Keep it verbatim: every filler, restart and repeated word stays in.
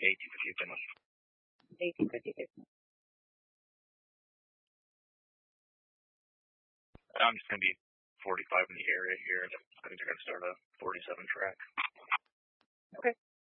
eighteen fifty. eighteen fifty. I'm just going to be forty-five in the area here. I think they're going to start a forty-seven track. Okay.